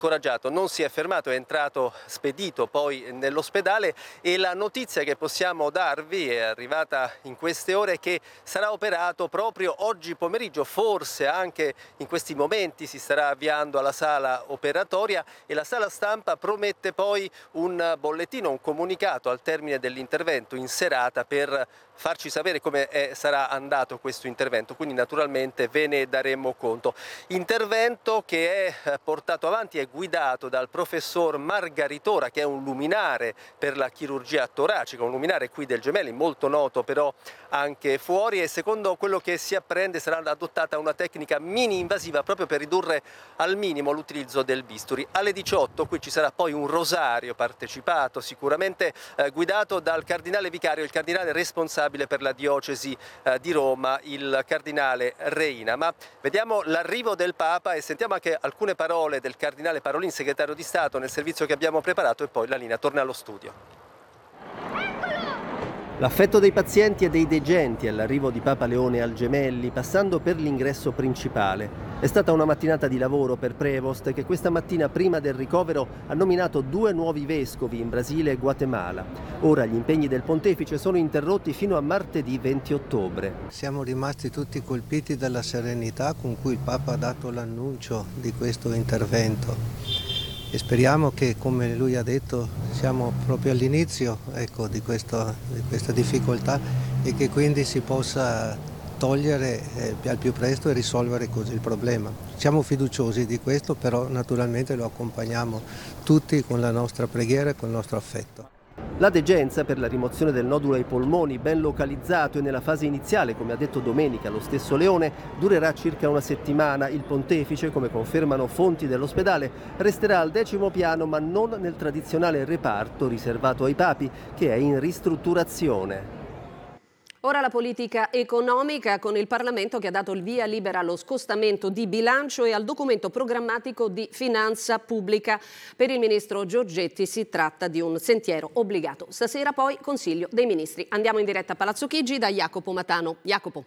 Scoraggiato, non si è fermato, è entrato spedito poi nell'ospedale e la notizia che possiamo darvi è arrivata in queste ore che sarà operato proprio oggi pomeriggio, forse anche in questi momenti si starà avviando alla sala operatoria e la sala stampa promette poi un bollettino, un comunicato al termine dell'intervento in serata per farci sapere come sarà andato questo intervento, quindi naturalmente ve ne daremo conto. Intervento che è portato avanti e guidato dal professor Margaritora, che è un luminare per la chirurgia toracica, un luminare qui del Gemelli, molto noto però anche fuori, e secondo quello che si apprende sarà adottata una tecnica mini-invasiva proprio per ridurre al minimo l'utilizzo del bisturi. Alle 18 qui ci sarà poi un rosario partecipato, sicuramente guidato dal cardinale vicario, il cardinale responsabile per la diocesi di Roma, il cardinale Reina. Ma vediamo l'arrivo del Papa e sentiamo anche alcune parole del cardinale Parolin, segretario di Stato, nel servizio che abbiamo preparato, e poi la linea torna allo studio. L'affetto dei pazienti e dei degenti all'arrivo di Papa Leone al Gemelli, passando per l'ingresso principale. È stata una mattinata di lavoro per Prevost, che questa mattina, prima del ricovero, ha nominato 2 nuovi vescovi in Brasile e Guatemala. Ora gli impegni del pontefice sono interrotti fino a martedì 20 ottobre. Siamo rimasti tutti colpiti dalla serenità con cui il Papa ha dato l'annuncio di questo intervento. E speriamo che, come lui ha detto, siamo proprio all'inizio di questa difficoltà e che quindi si possa togliere al più presto e risolvere così il problema. Siamo fiduciosi di questo, però naturalmente lo accompagniamo tutti con la nostra preghiera e con il nostro affetto. La degenza per la rimozione del nodulo ai polmoni, ben localizzato e nella fase iniziale, come ha detto domenica lo stesso Leone, durerà circa una settimana. Il pontefice, come confermano fonti dell'ospedale, resterà al 10° piano ma non nel tradizionale reparto riservato ai papi, che è in ristrutturazione. Ora la politica economica, con il Parlamento che ha dato il via libera allo scostamento di bilancio e al documento programmatico di finanza pubblica. Per il ministro Giorgetti si tratta di un sentiero obbligato. Stasera poi Consiglio dei Ministri. Andiamo in diretta a Palazzo Chigi da Jacopo Matano. Jacopo.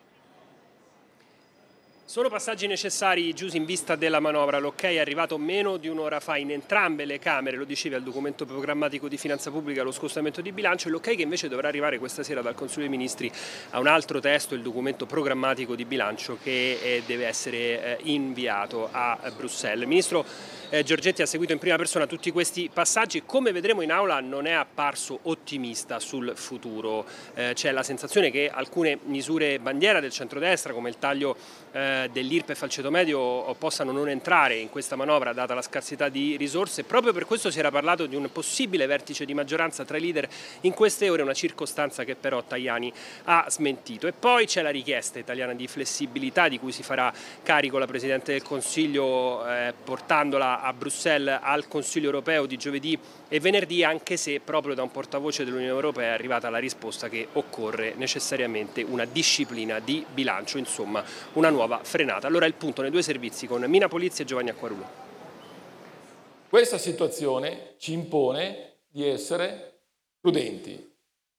Sono passaggi necessari, Giusy, in vista della manovra. L'ok è arrivato meno di un'ora fa in entrambe le Camere, lo dicevi, al documento programmatico di finanza pubblica, lo scostamento di bilancio, e l'ok che invece dovrà arrivare questa sera dal Consiglio dei Ministri a un altro testo, il documento programmatico di bilancio, che deve essere inviato a Bruxelles. Il ministro Giorgetti ha seguito in prima persona tutti questi passaggi. Come vedremo in aula non è apparso ottimista sul futuro. C'è la sensazione che alcune misure bandiera del centrodestra, come il taglio dell'IRPEF al ceto medio, possano non entrare in questa manovra data la scarsità di risorse. Proprio per questo si era parlato di un possibile vertice di maggioranza tra i leader in queste ore, una circostanza che però Tajani ha smentito. E poi c'è la richiesta italiana di flessibilità di cui si farà carico la Presidente del Consiglio portandola a Bruxelles al Consiglio europeo di giovedì e venerdì, anche se proprio da un portavoce dell'Unione Europea è arrivata la risposta che occorre necessariamente una disciplina di bilancio, insomma una nuova frenata. Allora il punto nei 2 servizi con Mina Polizzi e Giovanni Acquarulo. Questa situazione ci impone di essere prudenti.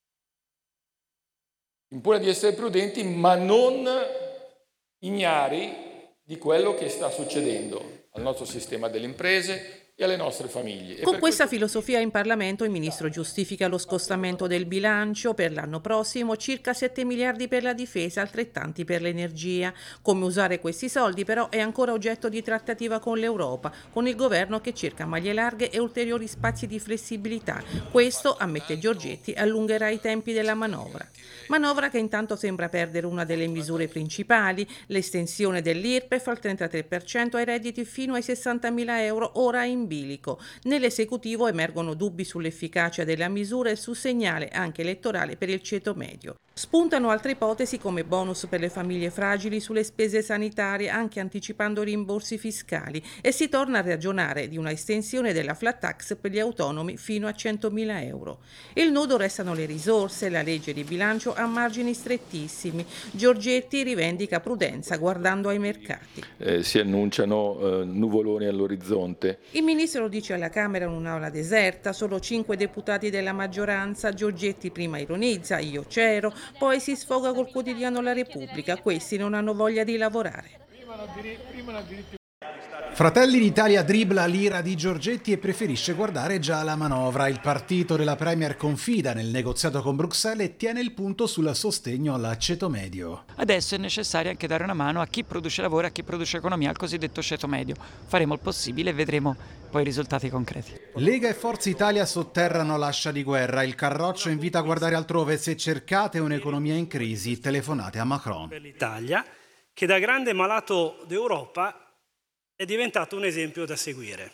Impone di essere prudenti, ma non ignari di quello che sta succedendo al nostro sistema delle imprese e alle nostre famiglie. Con questa filosofia in Parlamento il Ministro giustifica lo scostamento del bilancio per l'anno prossimo, circa 7 miliardi per la difesa, altrettanti per l'energia. Come usare questi soldi però è ancora oggetto di trattativa con l'Europa, con il governo che cerca maglie larghe e ulteriori spazi di flessibilità. Questo, ammette Giorgetti, allungherà i tempi della manovra. Manovra che intanto sembra perdere una delle misure principali, l'estensione dell'IRPEF al 33% ai redditi fino ai 60.000 euro, ora in bilico. Nell'esecutivo emergono dubbi sull'efficacia della misura e sul segnale anche elettorale per il ceto medio. Spuntano altre ipotesi come bonus per le famiglie fragili sulle spese sanitarie, anche anticipando rimborsi fiscali, e si torna a ragionare di una estensione della flat tax per gli autonomi fino a 100.000 euro. Il nodo restano le risorse, la legge di bilancio ha margini strettissimi. Giorgetti rivendica prudenza guardando ai mercati. Si annunciano nuvoloni all'orizzonte. Il ministro lo dice alla Camera in un'aula deserta, solo 5 deputati della maggioranza. Giorgetti prima ironizza, io c'ero, poi si sfoga col quotidiano La Repubblica, questi non hanno voglia di lavorare. Fratelli d'Italia dribbla l'ira di Giorgetti e preferisce guardare già alla manovra. Il partito della Premier confida nel negoziato con Bruxelles e tiene il punto sul sostegno al ceto medio. Adesso è necessario anche dare una mano a chi produce lavoro e a chi produce economia, al cosiddetto ceto medio. Faremo il possibile e vedremo poi i risultati concreti. Lega e Forza Italia sotterrano l'ascia di guerra. Il Carroccio invita a guardare altrove. Se cercate un'economia in crisi, telefonate a Macron. Per l'Italia, che da grande malato d'Europa è diventato un esempio da seguire.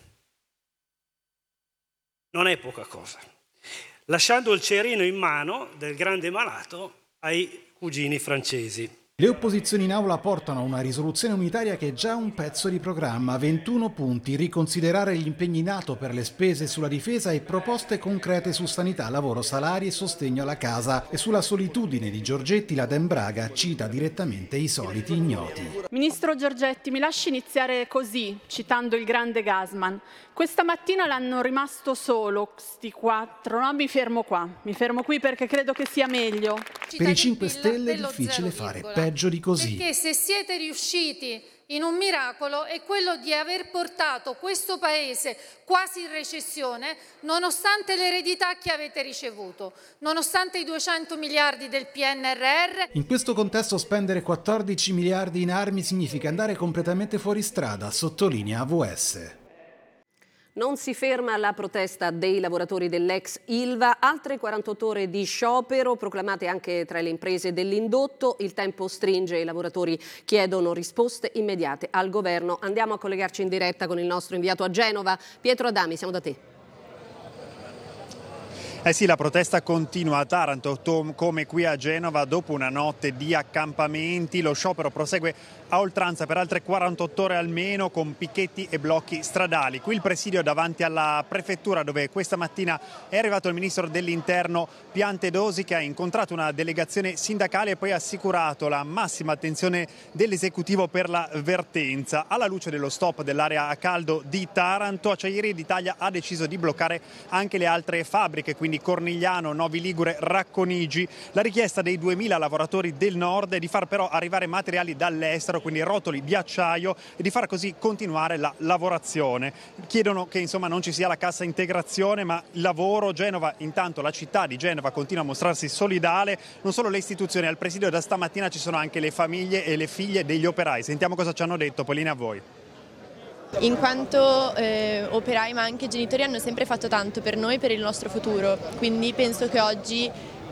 Non è poca cosa. Lasciando il cerino in mano del grande malato ai cugini francesi. Le opposizioni in aula portano una risoluzione unitaria che è già un pezzo di programma. 21 punti, riconsiderare gli impegni NATO per le spese sulla difesa e proposte concrete su sanità, lavoro, salari e sostegno alla casa. E sulla solitudine di Giorgetti la Den Braga cita direttamente i soliti ignoti. Ministro Giorgetti, mi lasci iniziare così, citando il grande Gassman. Questa mattina l'hanno rimasto solo, sti quattro. No, mi fermo qui perché credo che sia meglio. Per i 5 Stelle è difficile fare peggio di così. Perché se siete riusciti in un miracolo è quello di aver portato questo Paese quasi in recessione, nonostante l'eredità che avete ricevuto, nonostante i 200 miliardi del PNRR. In questo contesto spendere 14 miliardi in armi significa andare completamente fuori strada, sottolinea AVS. Non si ferma la protesta dei lavoratori dell'ex Ilva, altre 48 ore di sciopero proclamate anche tra le imprese dell'indotto. Il tempo stringe, i lavoratori chiedono risposte immediate al governo. Andiamo a collegarci in diretta con il nostro inviato a Genova, Pietro Adami, siamo da te. Eh sì, la protesta continua a Taranto come qui a Genova dopo una notte di accampamenti. Lo sciopero prosegue a oltranza per altre 48 ore almeno con picchetti e blocchi stradali. Qui il presidio davanti alla prefettura dove questa mattina è arrivato il ministro dell'Interno Piantedosi, che ha incontrato una delegazione sindacale e poi ha assicurato la massima attenzione dell'esecutivo per la vertenza. Alla luce dello stop dell'area a caldo di Taranto, Acciaierie d'Italia ha deciso di bloccare anche le altre fabbriche, quindi Cornigliano, Novi Ligure, Racconigi. La richiesta dei 2000 lavoratori del nord è di far però arrivare materiali dall'estero, quindi rotoli di acciaio, e di far così continuare la lavorazione. Chiedono che insomma non ci sia la cassa integrazione, ma il lavoro. Genova, intanto la città di Genova continua a mostrarsi solidale, non solo le istituzioni, al presidio da stamattina ci sono anche le famiglie e le figlie degli operai. Sentiamo cosa ci hanno detto, poi linea a voi. In quanto operai ma anche genitori hanno sempre fatto tanto per noi, per il nostro futuro, quindi penso che oggi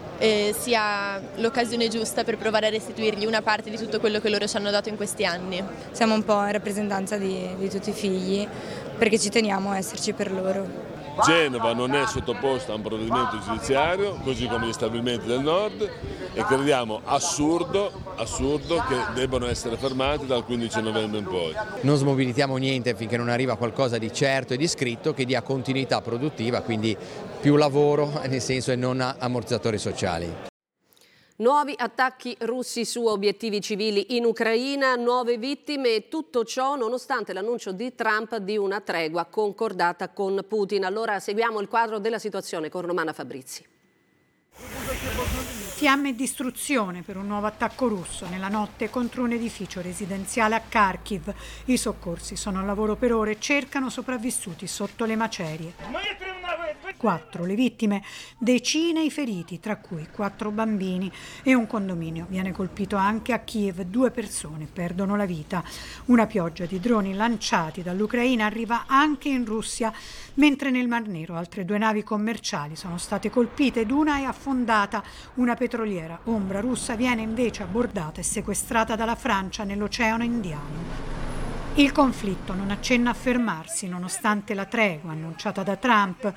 sia l'occasione giusta per provare a restituirgli una parte di tutto quello che loro ci hanno dato in questi anni. Siamo un po' in rappresentanza di tutti i figli perché ci teniamo a esserci per loro. Genova non è sottoposta a un provvedimento giudiziario, così come gli stabilimenti del nord, e crediamo assurdo che debbano essere fermati dal 15 novembre in poi. Non smobilitiamo niente finché non arriva qualcosa di certo e di scritto che dia continuità produttiva, quindi più lavoro nel senso e non ammortizzatori sociali. Nuovi attacchi russi su obiettivi civili in Ucraina, nuove vittime, tutto ciò nonostante l'annuncio di Trump di una tregua concordata con Putin. Allora seguiamo il quadro della situazione con Romana Fabrizi. Fiamme e distruzione per un nuovo attacco russo nella notte contro un edificio residenziale a Kharkiv. I soccorsi sono al lavoro per ore e cercano sopravvissuti sotto le macerie. 4 le vittime, decine i feriti, tra cui 4 bambini, e un condominio viene colpito anche a Kiev. 2 persone perdono la vita. Una pioggia di droni lanciati dall'Ucraina arriva anche in Russia, mentre nel Mar Nero altre 2 navi commerciali sono state colpite ed una è affondata. Una petroliera ombra russa viene invece abbordata e sequestrata dalla Francia nell'Oceano Indiano. Il conflitto non accenna a fermarsi nonostante la tregua annunciata da Trump.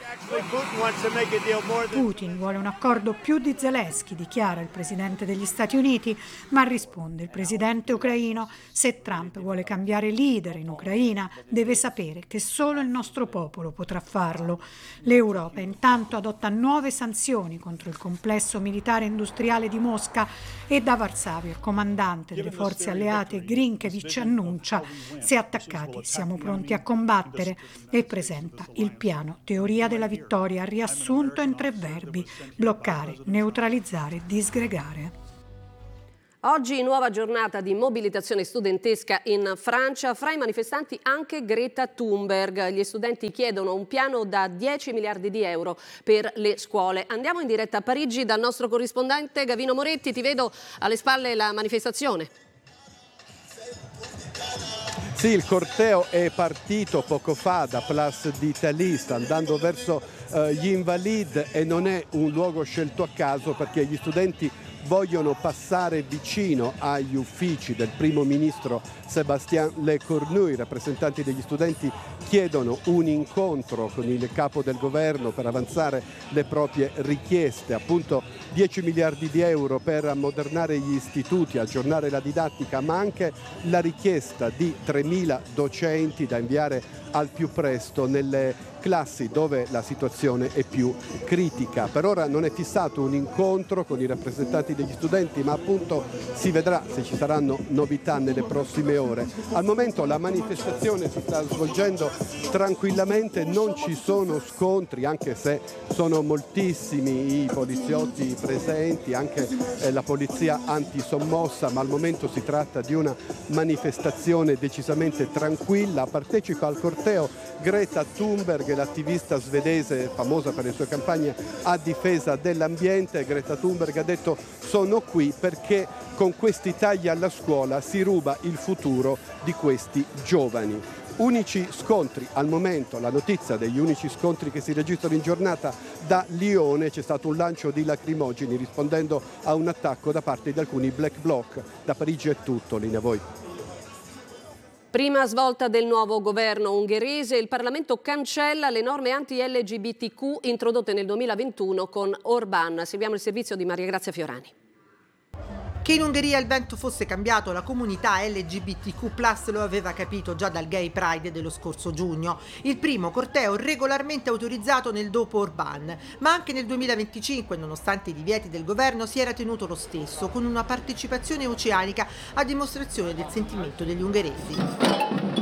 Putin vuole un accordo più di Zelensky, dichiara il presidente degli Stati Uniti, ma risponde il presidente ucraino: se Trump vuole cambiare leader in Ucraina, deve sapere che solo il nostro popolo potrà farlo. L'Europa intanto adotta nuove sanzioni contro il complesso militare industriale di Mosca e da Varsavia il comandante delle forze alleate Grinkevic annuncia: se attaccati siamo pronti a combattere, e presenta il piano Teoria della vittoria riassunto in 3 verbi: bloccare, neutralizzare, disgregare. Oggi nuova giornata di mobilitazione studentesca in Francia, fra i manifestanti anche Greta Thunberg. Gli studenti chiedono un piano da 10 miliardi di euro per le scuole. Andiamo in diretta a Parigi dal nostro corrispondente Gavino Moretti, ti vedo alle spalle la manifestazione. Sì, il corteo è partito poco fa da Place d'Italie, sta andando verso gli Invalides e non è un luogo scelto a caso perché gli studenti vogliono passare vicino agli uffici del primo ministro Sébastien Lecornu. I rappresentanti degli studenti chiedono un incontro con il capo del governo per avanzare le proprie richieste, appunto 10 miliardi di euro per ammodernare gli istituti, aggiornare la didattica, ma anche la richiesta di 3.000 docenti da inviare al più presto nelle classi dove la situazione è più critica. Per ora non è fissato un incontro con i rappresentanti degli studenti, ma appunto si vedrà se ci saranno novità nelle prossime ore. Al momento la manifestazione si sta svolgendo tranquillamente, non ci sono scontri, anche se sono moltissimi i poliziotti presenti, anche la polizia antisommossa, ma al momento si tratta di una manifestazione decisamente tranquilla. Partecipa al corteo Greta Thunberg, l'attivista svedese famosa per le sue campagne a difesa dell'ambiente. Greta Thunberg ha detto: sono qui perché con questi tagli alla scuola si ruba il futuro di questi giovani. Unici scontri al momento, la notizia degli unici scontri che si registrano in giornata da Lione: c'è stato un lancio di lacrimogeni rispondendo a un attacco da parte di alcuni black bloc. Da Parigi è tutto, linea a voi. Prima svolta del nuovo governo ungherese, il Parlamento cancella le norme anti-LGBTQ introdotte nel 2021 con Orbán. Seguiamo il servizio di Maria Grazia Fiorani. Che in Ungheria il vento fosse cambiato, la comunità LGBTQ+ lo aveva capito già dal Gay Pride dello scorso giugno, il primo corteo regolarmente autorizzato nel dopo Orbán, ma anche nel 2025, nonostante i divieti del governo, si era tenuto lo stesso, con una partecipazione oceanica a dimostrazione del sentimento degli ungheresi.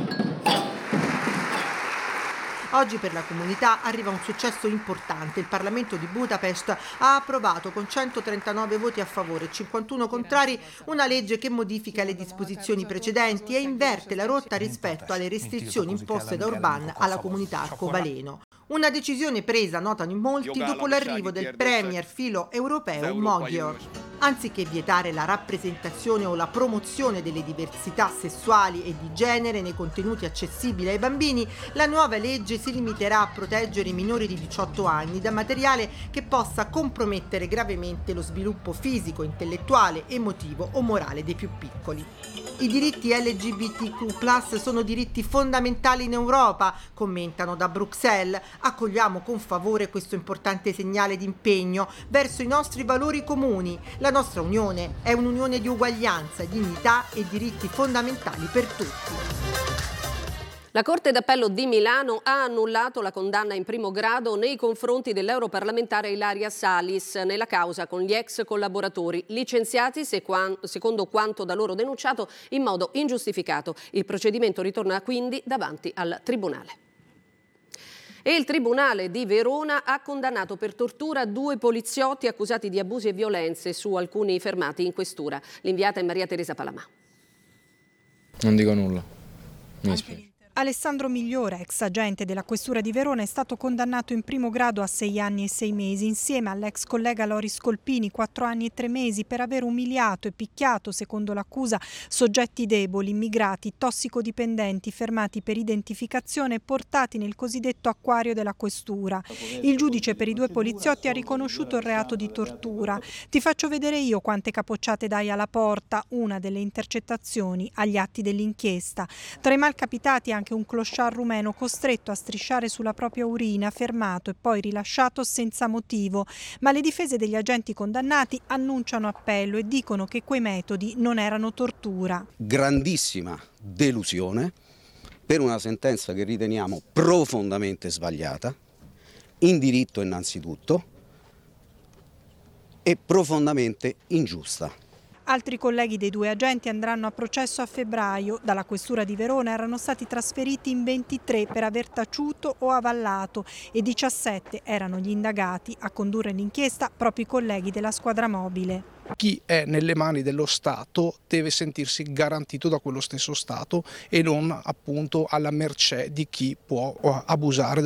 Oggi per la comunità arriva un successo importante. Il Parlamento di Budapest ha approvato con 139 voti a favore e 51 contrari una legge che modifica le disposizioni precedenti e inverte la rotta rispetto alle restrizioni imposte da Orbán alla comunità arcobaleno. Una decisione presa, notano in molti, dopo l'arrivo del premier filo europeo Magyar. Anziché vietare la rappresentazione o la promozione delle diversità sessuali e di genere nei contenuti accessibili ai bambini, la nuova legge si limiterà a proteggere i minori di 18 anni da materiale che possa compromettere gravemente lo sviluppo fisico, intellettuale, emotivo o morale dei più piccoli. I diritti LGBTQ+ sono diritti fondamentali in Europa, commentano da Bruxelles. Accogliamo con favore questo importante segnale di impegno verso i nostri valori comuni. La nostra unione è un'unione di uguaglianza, dignità e diritti fondamentali per tutti. La Corte d'Appello di Milano ha annullato la condanna in primo grado nei confronti dell'europarlamentare Ilaria Salis nella causa con gli ex collaboratori licenziati secondo quanto da loro denunciato in modo ingiustificato. Il procedimento ritorna quindi davanti al Tribunale. E il Tribunale di Verona ha condannato per tortura 2 poliziotti accusati di abusi e violenze su alcuni fermati in questura. L'inviata è Maria Teresa Palamà. Non dico nulla, mi dispiace. Alessandro Migliore, ex agente della Questura di Verona, è stato condannato in primo grado a 6 anni e 6 mesi, insieme all'ex collega Loris Colpini, 4 anni e 3 mesi, per aver umiliato e picchiato, secondo l'accusa, soggetti deboli, immigrati, tossicodipendenti, fermati per identificazione e portati nel cosiddetto acquario della Questura. Il giudice per i 2 poliziotti ha riconosciuto il reato di tortura. Ti faccio vedere io quante capocciate dai alla porta, una delle intercettazioni agli atti dell'inchiesta. Tra i malcapitati anche un clochard rumeno costretto a strisciare sulla propria urina, fermato e poi rilasciato senza motivo. Ma le difese degli agenti condannati annunciano appello e dicono che quei metodi non erano tortura. Grandissima delusione per una sentenza che riteniamo profondamente sbagliata, in diritto innanzitutto, e profondamente ingiusta. Altri colleghi dei 2 agenti andranno a processo a febbraio. Dalla Questura di Verona erano stati trasferiti in 23 per aver taciuto o avallato e 17 erano gli indagati. A condurre l'inchiesta proprio i colleghi della squadra mobile. Chi è nelle mani dello Stato deve sentirsi garantito da quello stesso Stato e non appunto alla mercé di chi può abusare